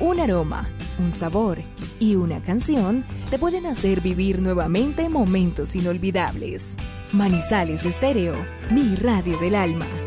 Un aroma, un sabor y una canción te pueden hacer vivir nuevamente momentos inolvidables. Manizales Estéreo, mi radio del alma.